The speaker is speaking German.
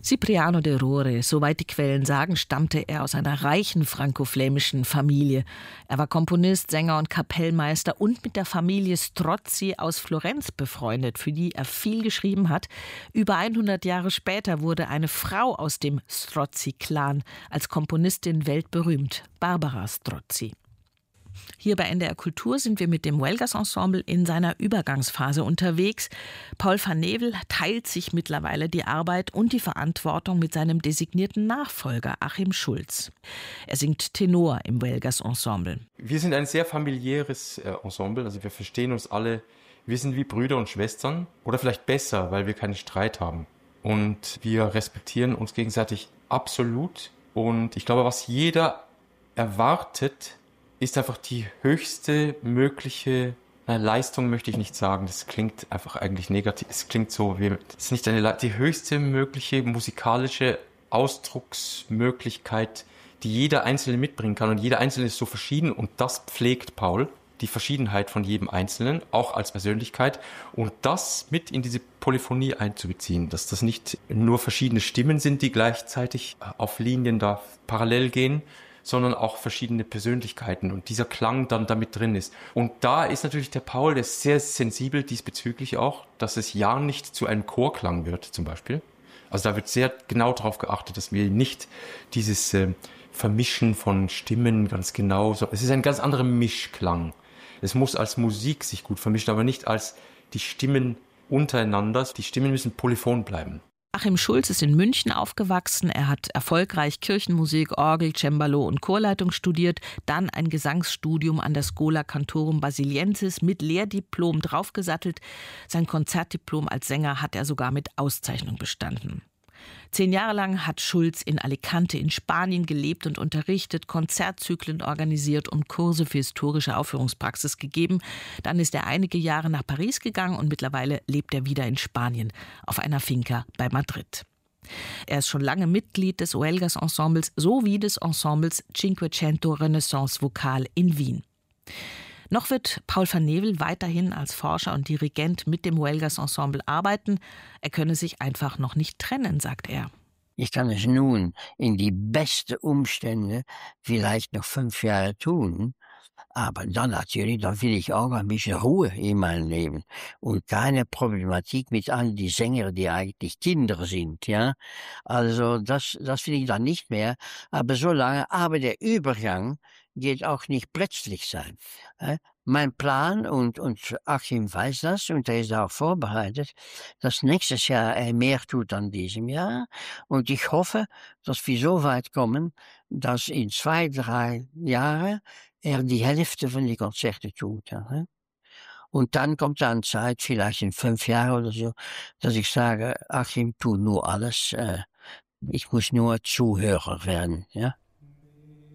Cipriano de Rore, soweit die Quellen sagen, stammte er aus einer reichen franko-flämischen Familie. Er war Komponist, Sänger und Kapellmeister und mit der Familie Strozzi aus Florenz befreundet, für die er viel geschrieben hat. Über 100 Jahre später wurde eine Frau aus dem Strozzi-Clan als Komponistin weltberühmt, Barbara Strozzi. Hier bei NDR Kultur sind wir mit dem Huelgas Ensemble in seiner Übergangsphase unterwegs. Paul van Nevel teilt sich mittlerweile die Arbeit und die Verantwortung mit seinem designierten Nachfolger Achim Schulz. Er singt Tenor im Huelgas Ensemble. Wir sind ein sehr familiäres Ensemble, also wir verstehen uns alle. Wir sind wie Brüder und Schwestern oder vielleicht besser, weil wir keinen Streit haben. Und wir respektieren uns gegenseitig absolut. Und ich glaube, was jeder erwartet, ist einfach die höchste mögliche Leistung, möchte ich nicht sagen. Das klingt einfach eigentlich negativ. Es klingt so, es ist nicht die höchste mögliche musikalische Ausdrucksmöglichkeit, die jeder Einzelne mitbringen kann. Und jeder Einzelne ist so verschieden und das pflegt Paul. Die Verschiedenheit von jedem Einzelnen, auch als Persönlichkeit. Und das mit in diese Polyphonie einzubeziehen. Dass das nicht nur verschiedene Stimmen sind, die gleichzeitig auf Linien da parallel gehen, sondern auch verschiedene Persönlichkeiten und dieser Klang dann damit drin ist. Und da ist natürlich der Paul, der ist sehr sensibel diesbezüglich auch, dass es ja nicht zu einem Chorklang wird zum Beispiel. Also da wird sehr genau darauf geachtet, dass wir nicht dieses Vermischen von Stimmen ganz genau, so. Es ist ein ganz anderer Mischklang. Es muss als Musik sich gut vermischen, aber nicht als die Stimmen untereinander. Die Stimmen müssen polyphon bleiben. Achim Schulz ist in München aufgewachsen. Er hat erfolgreich Kirchenmusik, Orgel, Cembalo und Chorleitung studiert, dann ein Gesangsstudium an der Schola Cantorum Basiliensis mit Lehrdiplom draufgesattelt. Sein Konzertdiplom als Sänger hat er sogar mit Auszeichnung bestanden. 10 Jahre lang hat Schulz in Alicante in Spanien gelebt und unterrichtet, Konzertzyklen organisiert und Kurse für historische Aufführungspraxis gegeben. Dann ist er einige Jahre nach Paris gegangen und mittlerweile lebt er wieder in Spanien auf einer Finca bei Madrid. Er ist schon lange Mitglied des Huelgas Ensembles sowie des Ensembles Cinquecento Renaissance Vocal in Wien. Noch wird Paul van Nevel weiterhin als Forscher und Dirigent mit dem Huelgas Ensemble arbeiten. Er könne sich einfach noch nicht trennen, sagt er. Ich kann es nun in die besten Umstände vielleicht noch 5 Jahre tun, aber dann natürlich, dann will ich auch ein bisschen Ruhe in meinem Leben und keine Problematik mit all die Sänger, die eigentlich Kinder sind, ja. Also das will ich dann nicht mehr, aber der Übergang geht auch nicht plötzlich sein. Mein Plan, und Achim weiß das, und er ist auch vorbereitet, dass nächstes Jahr er mehr tut an diesem Jahr. Und ich hoffe, dass wir so weit kommen, dass in 2, 3 Jahren er die Hälfte von den Konzerten tut. Ja. Und dann kommt dann Zeit, vielleicht in 5 Jahren oder so, dass ich sage, Achim, tu nur alles, ich muss nur Zuhörer werden, ja.